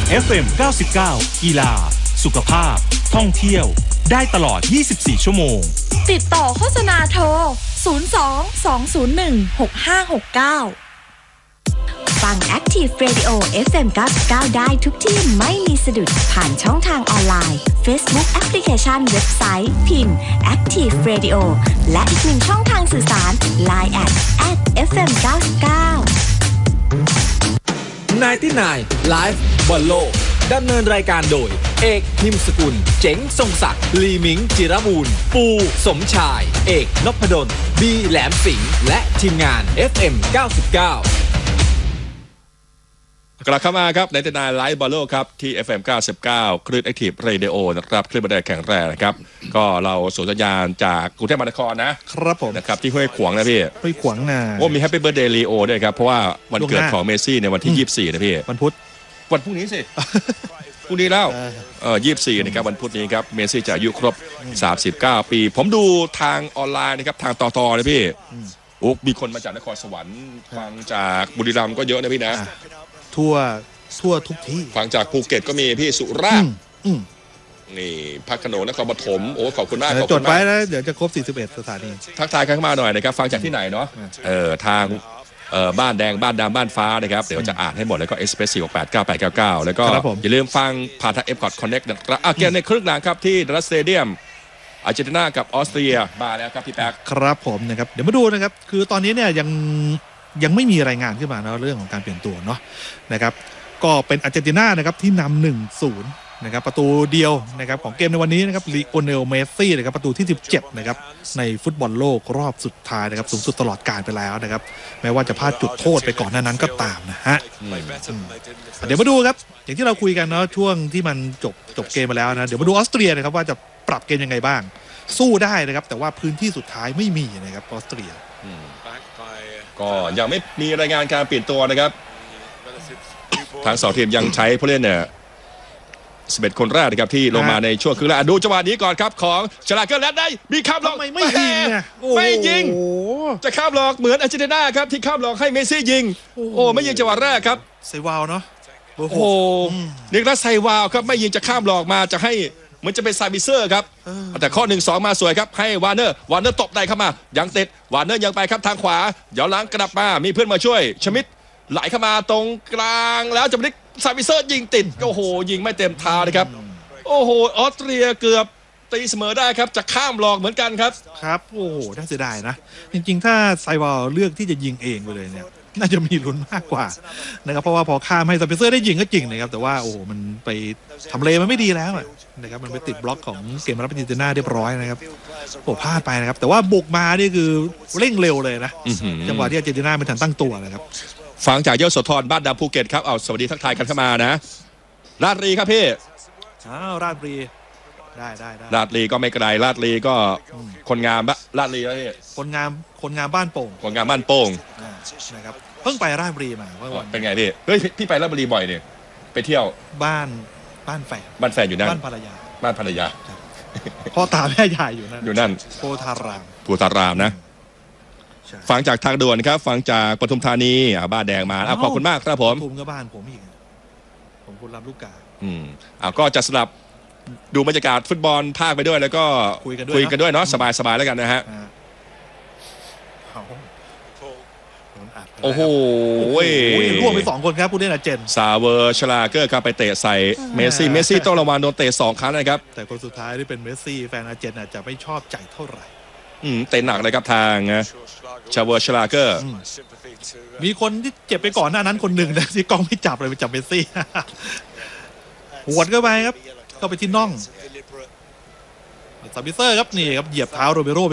FM 99กีฬาสุขภาพท่องเที่ยวได้ตลอด24ชั่วโมงติดต่อโฆษณาโทร02-201-6569ฟัง Active Radio FM 99ได้ทุกที่ไม่มีสะดุดผ่านช่องทางออนไลน์ Facebook แอปพลิเคชันเว็บไซต์พิมพ์ Active Radio และอีกหนึ่งช่องทางสื่อสาร Line @FM 99 99 Live บอลโลกดำเนินรายการโดยเอกพิมพ์สกุลเจ๋งทรงศักดิ์ลีมิงจิรบูรณ์ปูสมชายเอกนพดลบีแหลมสิงห์และทีมงาน FM 99 กลับเข้ามาครับในตนายไลฟ์บอลโลกครับที่ FM 99คลื่น Active Radio นะครับคลื่นบันไดแข็งแรงนะครับก็เราส่งสัญญาณจากกรุงเทพมหานครนะครับผมนะครับที่ห้วยขวางนะพี่ห้วยขวางนะโอ้มีแฮปปี้เบิร์ธเดย์ลีโอด้วยครับเพราะว่าวันเกิดของเมสซี่ในวันที่24นะพี่วันพุธวันพรุ่งนี้สิพรุ่งนี้แล้ว24นะครับวันพุธนี้ครับเมสซี่จะอายุครบ39ปีผมดูทางออนไลน์นะครับทางต่อนะพี่โอ้มีคนมาจากนครสวรรค์ฟังจากบุรีรัมย์ก็เยอะนะพี่นะทั่วทุกที่ฟังจากภูเก็ตก็มีพี่สุราษฎร์นี่พักขนงนครปฐมโอ้ขอบคุณมากจดไว้แล้วเดี๋ยวจะครบ41สถานีทักทายกันมาหน่อยนะครับฟังจากที่ไหนเนาะทางบ้านแดงบ้านดำบ้านฟ้านะครับเดี๋ยวจะอ่านให้หมดแล้วก็ Express 4689899แล้วก็อย่าลืมฟังผ่านทาง Epcot Connect นะครับเกมในครึ่งหลังครับที่ดัลลัสสเตเดียมอาร์เจนตินากับออสเตรียมาแล้วครับพี่แป๊กครับผมนะครับเดี๋ยวมาดูนะครับคือตอนนี้เนี่ยยังไม่มีรายงานขึ้นมาเรื่องของการเปลี่ยนตัวเนาะนะครับก็เป็นอาร์เจนตินานะครับที่นำ 1-0 นะครับประตูเดียวนะครับของเกมในวันนี้นะครับลีโอเนลเมสซี่นะครับประตูที่17นะครับในฟุตบอลโลกรอบสุดท้ายนะครับสูงสุดตลอดกาลไปแล้วนะครับแม้ว่าจะพลาดจุดโทษไปก่อนหน้านั้นก็ตามนะฮะเดี๋ยวมาดูครับอย่างที่เราคุยกันเนาะช่วงที่มันจบเกมมาแล้วนะเดี๋ยวมาดูออสเตรียนะครับว่าจะปรับเกมยังไงบ้างสู้ได้นะครับแต่ว่าพื้นที่สุดท้ายไม่มีนะครับออสเตรียก็ยังไม่มีรายงานการเปลี่ยนตัวนะครับทาง2ทีมยังใช้ผู้เล่นเนี่ย11คนแรกนะครับที่ลงมาในช่วงครึ่งแรกดูจังหวะนี้ก่อนครับของชลาเกอร์แลนได้มีข้ามหลอกไม่ยิงไม่ยิงจะข้ามหลอกเหมือนอาร์เจนตินาครับที่ข้ามหลอกให้เมสซี่ยิงโอ้ไม่ยิงจังหวะแรกครับไซวาลเนาะโอ้โหนิโคลัสไซวาลครับไม่ยิงจะข้ามหลอกมาจะให้เหมือนจะเป็นซาบิเซอร์ครับแต่ข้อ 1-2 มาสวยครับให้วาร์เนอร์ตบได้เข้ามายังติดวาร์เนอร์ยังไปครับทางขวาย้อนหลังกลับมามีเพื่อนมาช่วยชมิดไหลเข้ามาตรงกลางแล้วจะไม่ซาบิเซอร์ยิงติดโอ้โหยิงไม่เต็มทางเลยครับโอ้โหออสเตรียเกือบตีเสมอได้ครับจะข้ามหลอกเหมือนกันครับครับโอ้โหน่าเสียดายนะจริงๆถ้าไซวาลเลือกที่จะยิงเองไปเลยเนี่ยน่าจะมีลุ้นมากกว่านะครับเพราะว่าพอข้ามให้ซาบิเซอร์ได้ยิงก็จริงนะครับแต่ว่าโอ้โหมันไปทำเลมันไม่ดีแล้วนะครับมันไปติดบล็อกของเกมรับอาร์เจนตินาเรียบร้อยนะครับโอ้พลาดไปนะครับแต่ว่าบุกมานี่คือเร่งเร็วเลยนะจังหวะที่อาร์เจนตินาไม่ทันตั้งตัวนะครับฟังจากยโสธรบ้านดำภูเก็ตครับเอาสวัสดีทักทายกันเข้ามานะราชรีครับพี่ราชรีได้ราชรีก็ไม่ไกลราชรีก็คนงามราชรีแล้วพี่คนงามบ้านโป่งคนงามบ้านโป่งนะครับเพิ่งไปราชบุรีมาเป็นไงพี่เฮ้ยพี่ไปราชบุรีบ่อยเนี่ยไปเที่ยวบ้านแฟนอยู่นั่นบ้านภรรยาพ่อตาแม่ยายอยู่นั่นโพธปทุมก็บ้านผมอีกผมคุณรับลูกกาก็จะสลับดูบรรยากาศฟุตบอลภาคไปด้วยแล้วก็คุยกันด้วยเนาะสบายๆแล้วกันนะฮะโอ้โหร่วมไป2คนครับผู้เล่นอาร์เจนซาเวอร์ชลาเกอร์ครับไปเตะใส่เมสซี่ต้องระวังโดนเตะ2ครั้งนะครับแต่คนสุดท้ายที่เป็นเมสซี่แฟนอาร์เจนอาจจะไม่ชอบใจเท่าไหร่เตะหนักเลยครับทางชาเวอร์ชลาเกอร์มีคนที่เจ็บไปก่อนหน้านั้นคนหนึ่งนะที่กองไม่จับเลยไปจับเมสซี่หวดเข้าไปครับเข้าไปที่น่องซาบิเซอร์ครับนี่ครับเหยียบเท้าโรเบโร